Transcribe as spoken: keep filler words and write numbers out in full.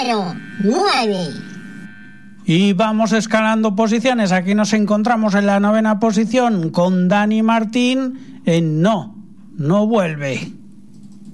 número nueve. Y vamos escalando posiciones. Aquí nos encontramos en la novena posición con Dani Martín en No, no vuelve.